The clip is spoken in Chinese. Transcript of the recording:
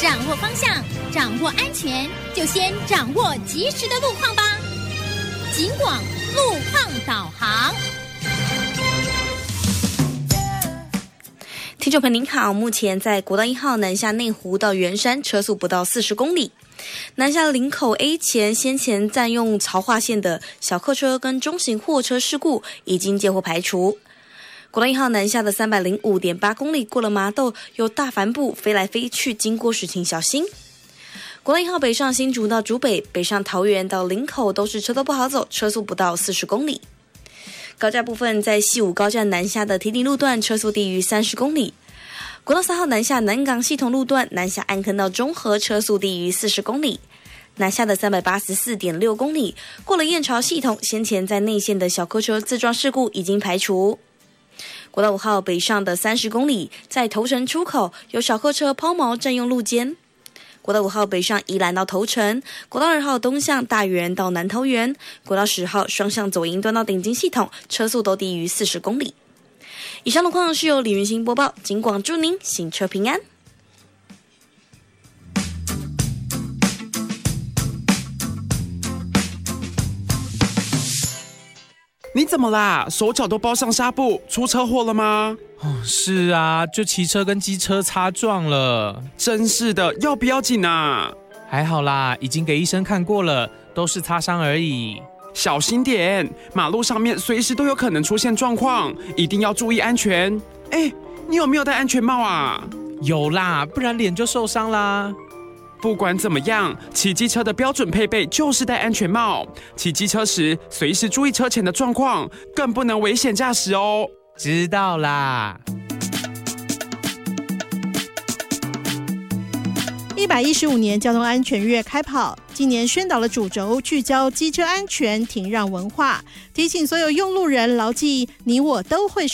掌握方向，掌握安全，就先掌握及时的路况吧。警广路况导航。 听众朋友您好，目前在国道1号南下内湖到圆山车速不到40公里。南下林口 A 前先前占用槽化线的小客车跟中型货车事故已经接获排除。国道1号南下的305.8公里过了麻豆，有大帆布飞来飞去，经过时请小心。国道1号北上新竹到竹北，北上桃园到林口都是车都不好走，车速不到40公里。高架部分在西武高架南下的堤顶路段车速低于30公里。国道3号南下南港系统路段南下安坑到中和车速低于40公里。南下的384.6公里过了燕巢系统，先前在内线的小客车自撞事故已经排除。国道5号北上的30公里在头城出口有小客车抛锚占用路肩。国道5号北上宜兰到头城，国道2号东向大园到南投园，国道10号双向左营端到顶金系统，车速都低于40公里。以上路况是由李云兴播报，警广祝您行车平安。 你怎么啦？手脚都包上纱布，出车祸了吗？ 是啊，就骑车跟机车擦撞了。 真是的，要不要紧啊？ 还好啦，已经给医生看过了，都是擦伤而已。 小心点，马路上面随时都有可能出现状况，一定要注意安全。你有没有戴安全帽啊？ 有啦，不然脸就受伤啦。 不管怎么样，骑机车的标准配备就是戴安全帽。骑机车时随时注意车前的状况，更不能危险驾驶哦。 知道啦。 115年交通安全月开跑，今年宣导的主轴聚焦机车安全停让文化，提醒所有用路人牢记你我都会